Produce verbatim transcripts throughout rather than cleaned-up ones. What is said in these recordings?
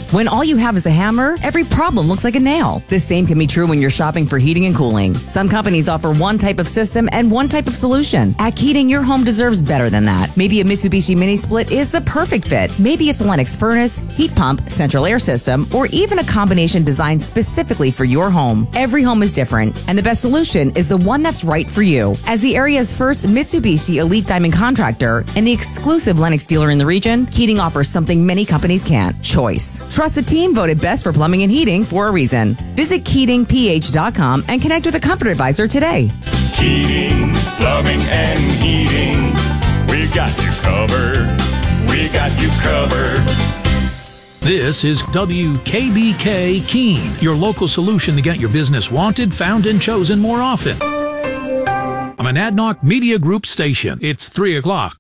When all you have is a hammer, every problem looks like a nail. The same can be true when you're shopping for heating and cooling. Some companies offer one type of system and one type of solution. At Keating, your home deserves better than that. Maybe a Mitsubishi Mini Split is the perfect fit. Maybe it's a Lennox furnace, heat pump, central air system, or even a combination designed specifically for your home. Every home is different, and the best solution is the one that's right for you. As the area's first Mitsubishi Elite Diamond contractor and the exclusive Lennox dealer in the region, Keating offers something many companies can't: choice. Trust the team voted best for plumbing and heating for a reason. Visit Keating P H dot com and connect with a comfort advisor today. Keating, plumbing and heating. We got you covered. We got you covered. This is W K B K Keene, your local solution to get your business wanted, found, and chosen more often. I'm an Adnoc Media Group station. It's three o'clock.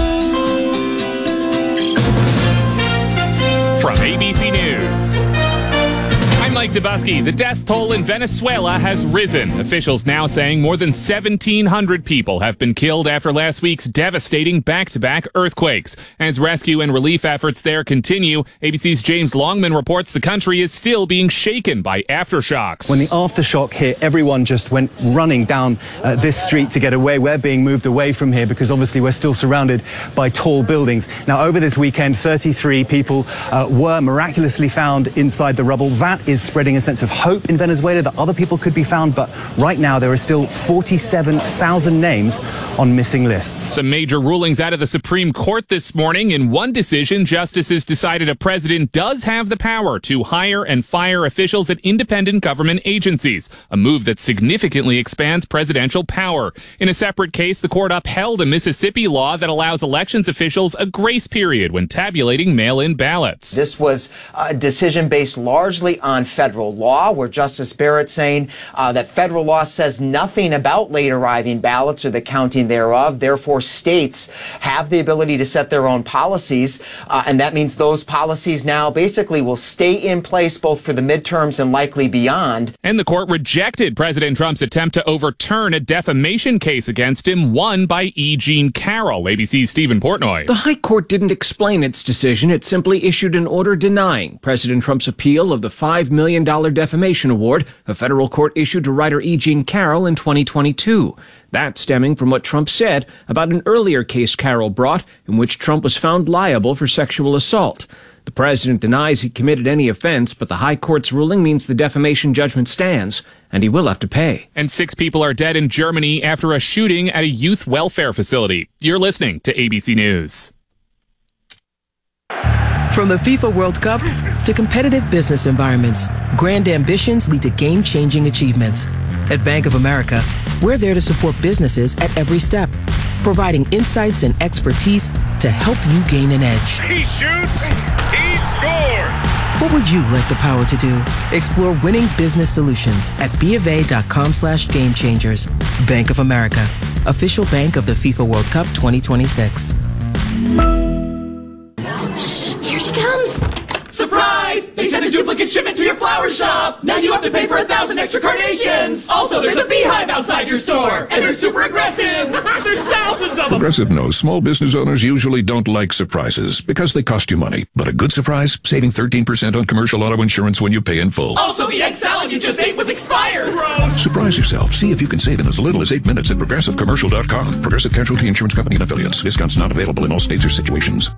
From A B C News, I'm Mike Dubusky. The death toll in Venezuela has risen. Officials now saying more than seventeen hundred people have been killed after last week's devastating back-to-back earthquakes. As rescue and relief efforts there continue, A B C's James Longman reports the country is still being shaken by aftershocks. When the aftershock hit, everyone just went running down uh, this street to get away. We're being moved away from here because obviously we're still surrounded by tall buildings. Now, over this weekend, thirty-three people uh, were miraculously found inside the rubble. That is spreading a sense of hope in Venezuela that other people could be found, but right now there are still forty-seven thousand names on missing lists. Some major rulings out of the Supreme Court this morning. In one decision, justices decided a president does have the power to hire and fire officials at independent government agencies, a move that significantly expands presidential power. In a separate case, the court upheld a Mississippi law that allows elections officials a grace period when tabulating mail-in ballots. This was a decision based largely on federal law, where Justice Barrett saying uh, that federal law says nothing about late arriving ballots or the counting thereof. Therefore, states have the ability to set their own policies, uh, and that means those policies now basically will stay in place both for the midterms and likely beyond. And the court rejected President Trump's attempt to overturn a defamation case against him, won by E. Jean Carroll. A B C's Stephen Portnoy. The High Court didn't explain its decision. It simply issued an order denying President Trump's appeal of the five million dollars defamation award a federal court issued to writer E. Jean Carroll in twenty twenty-two. That stemming from what Trump said about an earlier case Carroll brought in which Trump was found liable for sexual assault. The president denies he committed any offense, but the High Court's ruling means the defamation judgment stands, and he will have to pay. And six people are dead in Germany after a shooting at a youth welfare facility. You're listening to A B C News. From the FIFA World Cup to competitive business environments, grand ambitions lead to game-changing achievements. At Bank of America, we're there to support businesses at every step, providing insights and expertise to help you gain an edge. He shoots, he scores! What would you like the power to do? Explore winning business solutions at BofA.com slash game changers. Bank of America, official bank of the FIFA World Cup twenty twenty-six. Here she comes! Surprise! They sent a duplicate shipment to your flower shop! Now you have to pay for a thousand extra carnations! Also, there's a beehive outside your store! And they're super aggressive! There's thousands of them! Progressive knows small business owners usually don't like surprises because they cost you money. But a good surprise? Saving thirteen percent on commercial auto insurance when you pay in full. Also, the egg salad you just ate was expired! Gross! Surprise yourself. See if you can save in as little as eight minutes at progressive commercial dot com. Progressive Casualty Insurance Company and Affiliates. Discounts not available in all states or situations.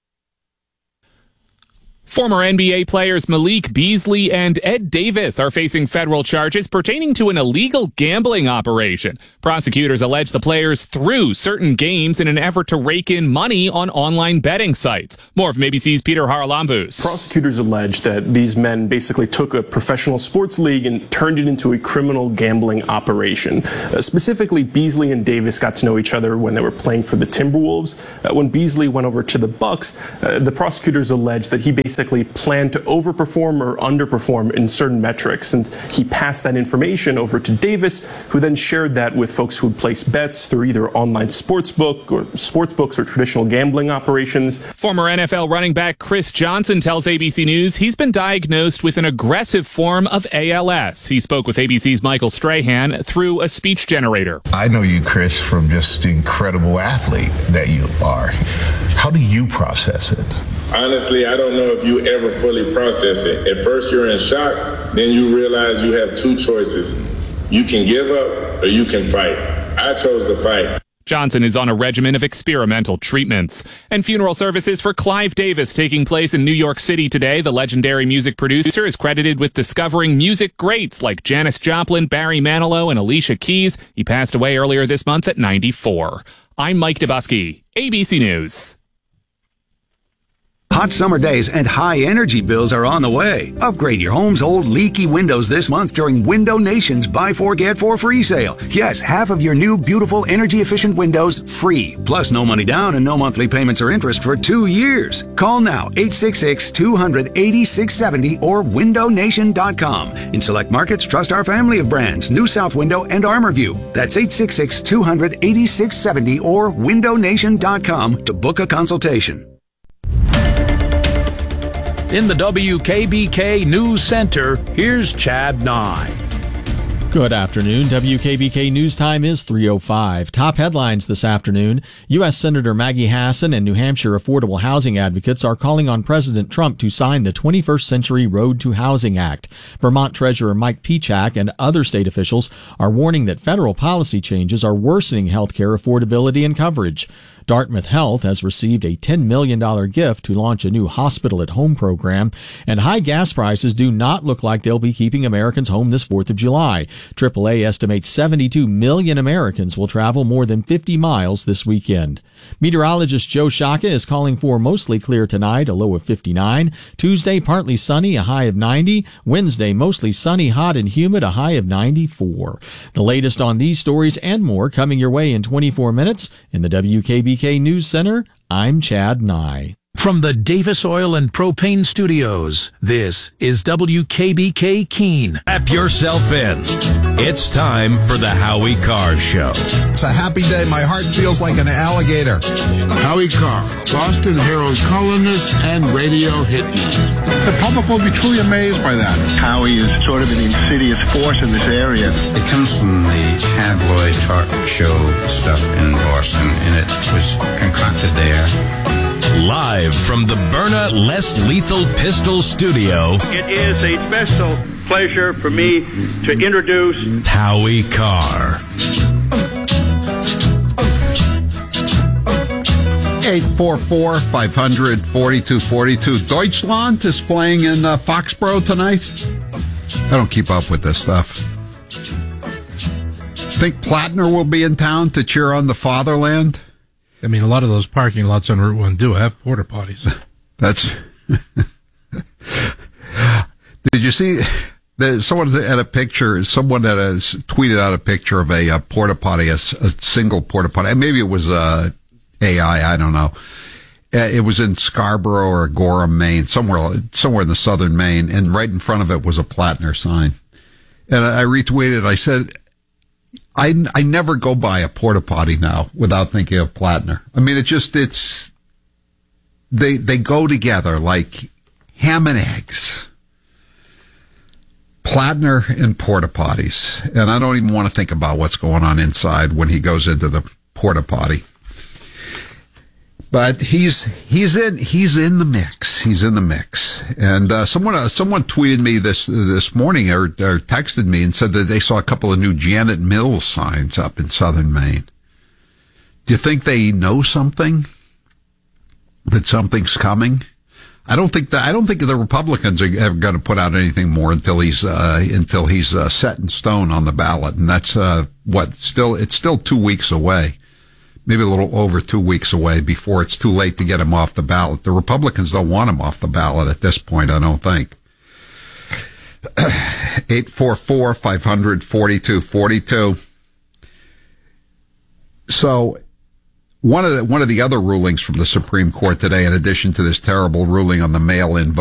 Former N B A players Malik Beasley and Ed Davis are facing federal charges pertaining to an illegal gambling operation. Prosecutors allege the players threw certain games in an effort to rake in money on online betting sites. More from A B C's Peter Haralambous. Prosecutors allege that these men basically took a professional sports league and turned it into a criminal gambling operation. Uh, specifically, Beasley and Davis got to know each other when they were playing for the Timberwolves. Uh, when Beasley went over to the Bucks, uh, the prosecutors allege that he basically planned to overperform or underperform in certain metrics, and he passed that information over to Davis, who then shared that with folks who would place bets through either online sportsbook or sportsbooks or traditional gambling operations. Former N F L running back Chris Johnson tells A B C News he's been diagnosed with an aggressive form of A L S. He spoke with A B C's Michael Strahan through a speech generator. I know you, Chris, from just the incredible athlete that you are. How do you process it? Honestly, I don't know if you ever fully process it. At first you're in shock, then you realize you have two choices. You can give up or you can fight. I chose to fight. Johnson is on a regimen of experimental treatments. And funeral services for Clive Davis taking place in New York City today. The legendary music producer is credited with discovering music greats like Janis Joplin, Barry Manilow, and Alicia Keys. He passed away earlier this month at ninety-four. I'm Mike Dubusky, A B C News. Hot summer days and high energy bills are on the way. Upgrade your home's old leaky windows this month during Window Nation's Buy Four Get Four free sale. Yes, half of your new beautiful energy efficient windows free. Plus no money down and no monthly payments or interest for two years. Call now eight six six, two hundred, eighty-six seventy or window nation dot com. In select markets, trust our family of brands, New South Window and ArmorView. That's eight six six, two hundred, eighty-six seventy or window nation dot com to book a consultation. In the W K B K News Center, here's Chad Nye. Good afternoon. W K B K News Time is three oh five. Top headlines this afternoon. U S Senator Maggie Hassan and New Hampshire affordable housing advocates are calling on President Trump to sign the twenty-first Century Road to Housing Act. Vermont Treasurer Mike Pichak and other state officials are warning that federal policy changes are worsening health care affordability and coverage. Dartmouth Health has received a ten million dollars gift to launch a new hospital-at-home program, and high gas prices do not look like they'll be keeping Americans home this fourth of July. triple A estimates seventy-two million Americans will travel more than fifty miles this weekend. Meteorologist Joe Shaka is calling for mostly clear tonight, a low of fifty-nine. Tuesday, partly sunny, a high of ninety. Wednesday, mostly sunny, hot and humid, a high of ninety-four. The latest on these stories and more coming your way in twenty-four minutes. In the W K B K News Center, I'm Chad Nye. From the Davis Oil and Propane Studios, this is W K B K Keene. Strap yourself in. It's time for the Howie Carr Show. It's a happy day. My heart feels like an alligator. Howie Carr, Boston Herald columnist and radio hit. The public will be truly amazed by that. Howie is sort of an insidious force in this area. It comes from the tabloid talk show stuff in Boston, and it was concocted there. Live from the Byrna Less Lethal Pistol Studio, it is a special pleasure for me to introduce Howie Carr. eight four four, five hundred, forty-two forty-two. Deutschland is playing in uh, Foxborough tonight. I don't keep up with this stuff. Think Plattner will be in town to cheer on the fatherland? I mean, a lot of those parking lots on Route one do have porta potties. That's. Did you see? There's someone had a picture. Someone that has tweeted out a picture of a, a porta potty, a, a single porta potty. Maybe it was uh, A I. I don't know. It was in Scarborough or Gorham, Maine, somewhere somewhere in the southern Maine, and right in front of it was a Plattner sign. And I retweeted. I said, I, I never go by a porta potty now without thinking of Plattner. I mean, it just, it's, they, they go together like ham and eggs. Plattner and porta potties. And I don't even want to think about what's going on inside when he goes into the porta potty. But he's he's in he's in the mix. He's in the mix. And uh, someone uh, someone tweeted me this this morning or, or texted me and said that they saw a couple of new Janet Mills signs up in southern Maine. Do you think they know something? That something's coming? I don't think that I don't think the Republicans are, are going to put out anything more until he's uh, until he's uh, set in stone on the ballot, and that's uh, what still it's still two weeks away. Maybe a little over two weeks away before it's too late to get him off the ballot. The Republicans don't want him off the ballot at this point, I don't think. eight four four, five hundred, forty-two forty-two. So one of the, one of the other rulings from the Supreme Court today, in addition to this terrible ruling on the mail-in vote,